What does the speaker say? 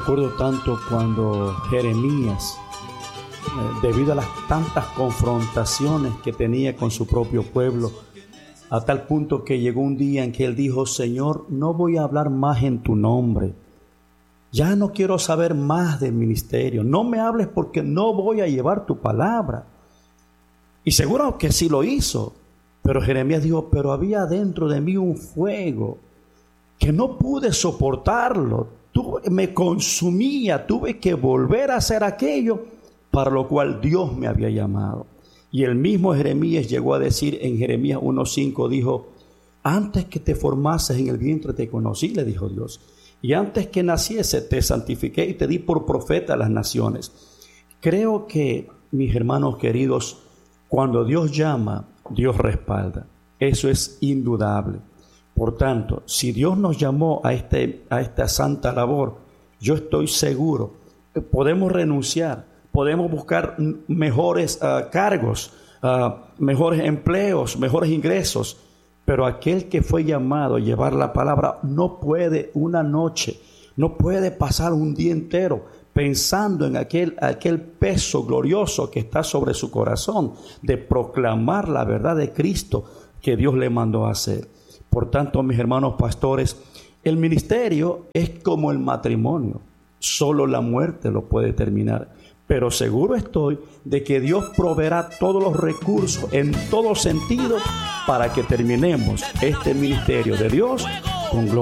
Recuerdo tanto cuando Jeremías, debido a las tantas confrontaciones que tenía con su propio pueblo, a tal punto que llegó un día en que él dijo: Señor, no voy a hablar más en tu nombre. Ya no quiero saber más del ministerio. No me hables porque no voy a llevar tu palabra. Y seguro que sí lo hizo. Pero Jeremías dijo: pero había dentro de mí un fuego que no pude soportarlo. Me consumía. Tuve que volver a hacer aquello para lo cual Dios me había llamado. Y el mismo Jeremías llegó a decir en Jeremías 1:5, dijo: antes que te formases en el vientre te conocí, le dijo Dios. Y antes que naciese te santifiqué y te di por profeta a las naciones. Creo que, mis hermanos queridos, cuando Dios llama, Dios respalda. Eso es indudable. Por tanto, si Dios nos llamó a esta santa labor, yo estoy seguro que podemos renunciar, podemos buscar mejores cargos, mejores empleos, mejores ingresos, pero aquel que fue llamado a llevar la palabra no puede una noche, no puede pasar un día entero pensando en aquel peso glorioso que está sobre su corazón de proclamar la verdad de Cristo que Dios le mandó a hacer. Por tanto, mis hermanos pastores, el ministerio es como el matrimonio. Solo la muerte lo puede terminar. Pero seguro estoy de que Dios proveerá todos los recursos en todo sentido para que terminemos este ministerio de Dios con gloria.